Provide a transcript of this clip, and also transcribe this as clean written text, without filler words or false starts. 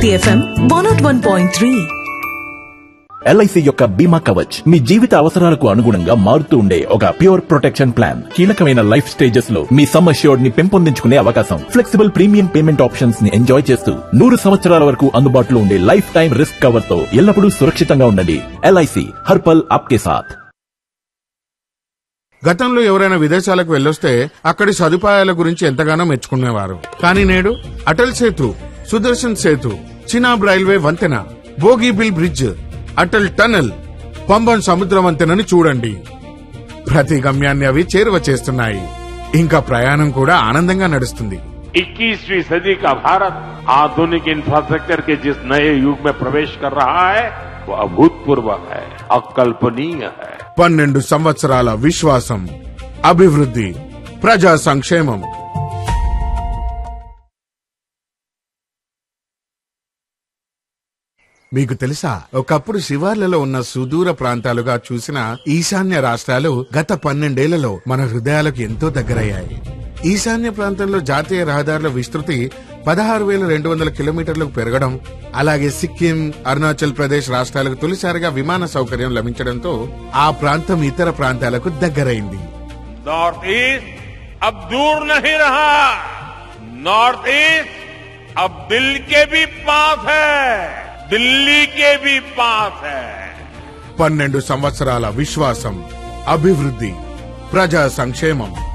Hit FM 101.3. LIC యొక్క బీమా కవచ్ మీ జీవిత అవసరాలకు అనుగుణంగా మారుతూ ఉండే ఒక ప్యూర్ ప్రొటెక్షన్ ప్లాన్. కీలకమైన లైఫ్ స్టేజెస్ లో మీ సమ్ అష్యూర్డ్ ని పెంపొందించుకునే అవకాశం, ఫ్లెక్సిబుల్ ప్రీమియం పేమెంట్ ఆప్షన్స్ ని ఎంజాయ్ చేస్తూ 100 సంవత్సరాల వరకు అందుబాటులో ఉండే లైఫ్ టైం రిస్క్ కవర్ తో ఎల్లప్పుడూ సురక్షితంగా ఉండండి. ఎల్ఐసి హర్పల్ ఆప్కే సాథ్. గతంలో ఎవరైనా విదేశాలకు వెళ్ళొస్తే అక్కడి సదుపాయాల గురించి ఎంతగానో మెచ్చుకునేవారు. కానీ నేడు అటల్ సేతు, సుదర్శన్ సేతు, చినాబ్ రైల్వే వంతెన, బోగీబిల్ బ్రిడ్జ్, అటల్ టనల్, పంబన్ సముద్ర వంతెనని చూడండి. ప్రతి గమ్యాన్ని అవి చేరువ చేస్తున్నాయి. ఇంకా ప్రయాణం కూడా ఆనందంగా నడుస్తుంది. 21वीं सदी का भारत आधुनिक इंफ्रास्ट्रक्चर के जिस नए युग में प्रवेश कर रहा है वो अभूतपूर्व है, अकल्पनीय है. 12 సంవత్సరాల విశ్వాసం, అభివృద్ధి, ప్రజా సంక్షేమం. మీకు తెలుసా, ఒకప్పుడు శివార్లలో ఉన్న సుదూర ప్రాంతాలుగా చూసిన ఈశాన్య రాష్ట్రాలు గత 12 ఏళ్లలో మన హృదయాలకు ఎంతో దగ్గరయ్యాయి. ఈశాన్య ప్రాంతంలో జాతీయ రహదారుల విస్తృతి 16,200 కిలోమీటర్లకు పెరగడం, అలాగే సిక్కిం, అరుణాచల్ ప్రదేశ్ రాష్ట్రాలకు తొలిసారిగా విమాన సౌకర్యం లభించడంతో ఆ ప్రాంతం ఇతర ప్రాంతాలకు దగ్గరైంది. नॉर्थ ईस्ट अब दूर नहीं रहा. नॉर्थ ईस्ट अब दिल के भी पास है, दिल्ली के भी पास है. 12 సంవత్సరాల విశ్వాసం, అభివృద్ధి, ప్రజా సంక్షేమం.